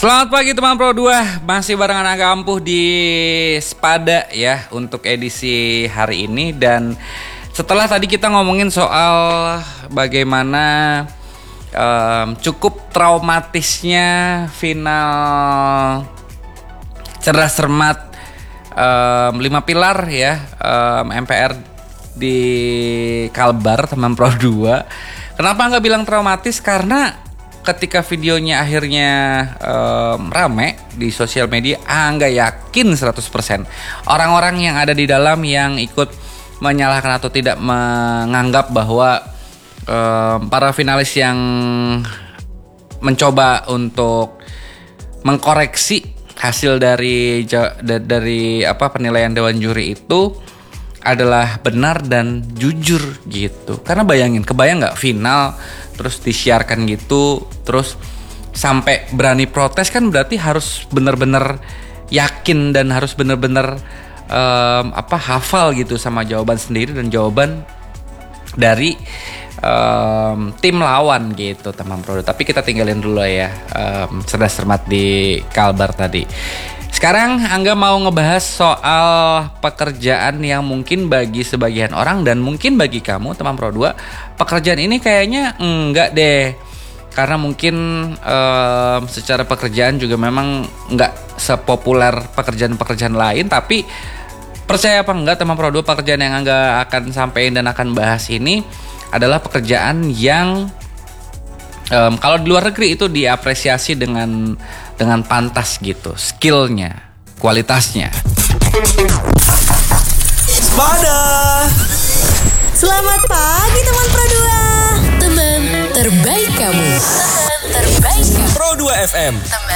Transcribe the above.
Selamat pagi teman Pro 2, masih barengan Angga Ampuh di Spada ya untuk edisi hari ini. Dan setelah tadi kita ngomongin soal bagaimana cukup traumatisnya final Cerdas Cermat 5 pilar ya MPR di Kalbar teman Pro 2. Kenapa nggak bilang traumatis? Karena ketika videonya akhirnya rame di sosial media, nggak yakin 100% orang-orang yang ada di dalam yang ikut menyalahkan atau tidak menganggap bahwa para finalis yang mencoba untuk mengkoreksi hasil dari penilaian dewan juri itu adalah benar dan jujur gitu. Karena kebayang nggak final terus disiarkan gitu, terus sampai berani protes, kan berarti harus benar-benar yakin dan harus benar-benar hafal gitu sama jawaban sendiri dan jawaban dari tim lawan gitu teman Pro. Tapi kita tinggalin dulu ya Cerdas Cermat di Kalbar tadi. Sekarang Angga mau ngebahas soal pekerjaan yang mungkin bagi sebagian orang dan mungkin bagi kamu teman Pro 2 pekerjaan ini kayaknya enggak deh. Karena mungkin secara pekerjaan juga memang enggak sepopuler pekerjaan-pekerjaan lain. Tapi percaya apa enggak teman Pro 2, pekerjaan yang Angga akan sampaikan dan akan bahas ini adalah pekerjaan yang kalau di luar negeri itu diapresiasi dengan pantas gitu, skillnya, kualitasnya. Spada. Selamat pagi teman Pro 2. Teman terbaik kamu. Pro 2 FM.